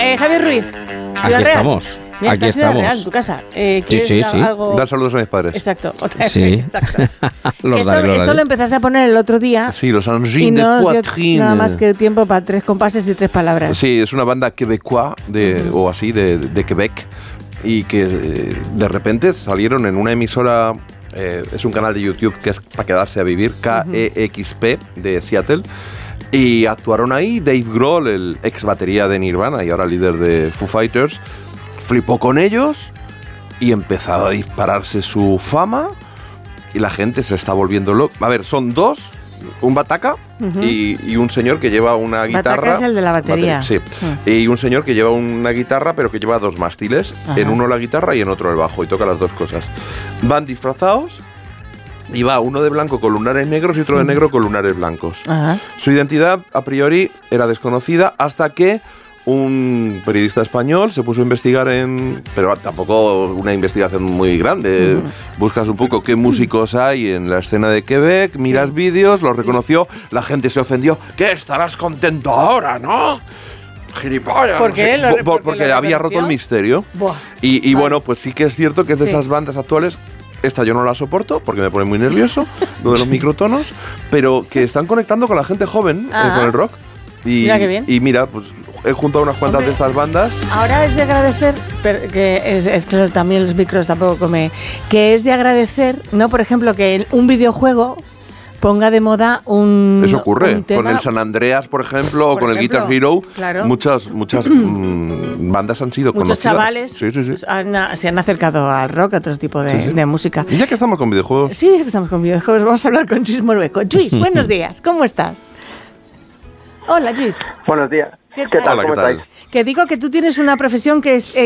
Javier Ruiz, Aquí Ciudad Real. estamos. Mira, Aquí está Ciudad estamos. Real, en tu casa. Sí. Algo... Dar saludos a mis padres. Exacto. Sí. Exacto. Los esto, daré, los esto daré. lo empezaste a poner el otro día. Sí, los Y Engines de no nos dio Poitrine. nada más que tiempo para 3 compases y 3 palabras. Sí, es una banda quebecois o así de Quebec y que de repente salieron en una emisora, es un canal de YouTube que es para quedarse a vivir, KEXP de Seattle, y actuaron ahí. Dave Grohl, el ex batería de Nirvana y ahora líder de Foo Fighters, flipó con ellos y empezó a dispararse su fama y la gente se está volviendo loca. A ver, son dos, un bataca y un señor que lleva una guitarra. Bataca es el de la batería. Sí. Y un señor que lleva una guitarra pero que lleva 2 mástiles, en uno la guitarra y en otro el bajo, y toca las 2 cosas. Van disfrazados y va uno de blanco con lunares negros y otro de negro con lunares blancos. Ajá. Su identidad a priori era desconocida hasta que un periodista español se puso a investigar pero tampoco una investigación muy grande. Buscas un poco qué músicos hay en la escena de Quebec, miras vídeos, los reconoció, la gente se ofendió. ¿Qué estarás contento ahora, no? Gilipollas. ¿Por qué? No sé, ¿Porque porque lo había reconoció? roto el misterio. Buah. Y Vale. bueno, pues sí que es cierto que es de esas bandas actuales. Esta yo no la soporto porque me pone muy nervioso, lo de los microtonos, pero que están conectando con la gente joven, con el rock. Y, Mira qué bien. Y mira, pues he juntado unas cuantas de estas bandas. Ahora es de agradecer, que es que también los micros tampoco come, que es de agradecer, ¿no? Por ejemplo, que en un videojuego ponga de moda un Eso ocurre un tema. con el San Andreas, por ejemplo, o Por con ejemplo, el Guitar Hero. claro. Muchas bandas han sido Muchos conocidas. chavales Sí. pues, se han acercado al rock, a otro tipo de música. Y ya que estamos con videojuegos, Sí, ya que estamos con videojuegos, vamos a hablar con Luis Morueco. Luis, buenos días, ¿cómo estás? Hola, Luis. Buenos días. ¿Qué tal? Hola, ¿Cómo ¿qué tal? estáis? Que digo que tú tienes una profesión que es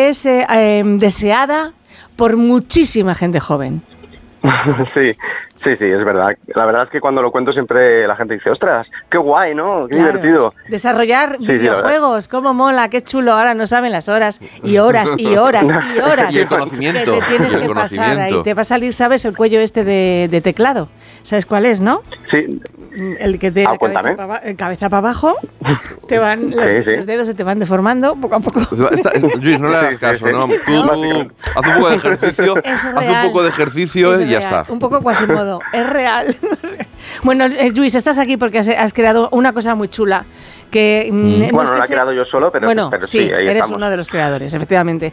deseada por muchísima gente joven. Sí, es verdad. La verdad es que cuando lo cuento siempre la gente dice, ostras, qué guay, ¿no? Qué Claro. divertido. Desarrollar Sí, la videojuegos, cómo mola, qué chulo. Ahora no saben las horas y horas y horas y horas Y el conocimiento, que te tienes y el que pasar conocimiento. ahí. Te va a salir, ¿sabes? El cuello este de teclado. ¿Sabes cuál es, no? Sí, El que de la cuéntame. cabeza para abajo, te van los dedos se te van deformando poco a poco. Luis, no le hagas caso, ¿no? Tú haz un poco de ejercicio, Es haz un real. poco de ejercicio Es y ya real, está. Un poco Quasimodo, es real. Bueno, Luis, estás aquí porque has creado una cosa muy chula. Que, bueno, no la he creado yo solo, pero, bueno, pero sí, ahí eres estamos. uno de los creadores, efectivamente.